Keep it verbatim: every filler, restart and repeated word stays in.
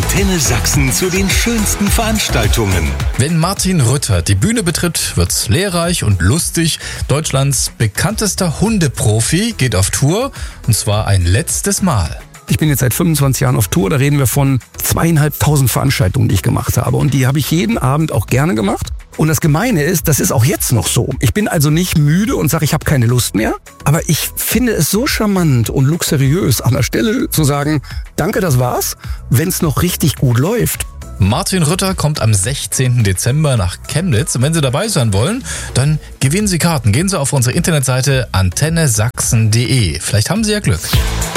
Antenne Sachsen zu den schönsten Veranstaltungen. Wenn Martin Rütter die Bühne betritt, wird's lehrreich und lustig. Deutschlands bekanntester Hundeprofi geht auf Tour, und zwar ein letztes Mal. Ich bin jetzt seit fünfundzwanzig Jahren auf Tour, da reden wir von zweieinhalbtausend Veranstaltungen, die ich gemacht habe. Und die habe ich jeden Abend auch gerne gemacht. Und das Gemeine ist, das ist auch jetzt noch so. Ich bin also nicht müde und sage, ich habe keine Lust mehr. Aber ich finde es so charmant und luxuriös, an der Stelle zu sagen, danke, das war's, wenn es noch richtig gut läuft. Martin Rütter kommt am sechzehnten Dezember nach Chemnitz. Und wenn Sie dabei sein wollen, dann gewinnen Sie Karten. Gehen Sie auf unsere Internetseite antenne sachsen punkt de. Vielleicht haben Sie ja Glück.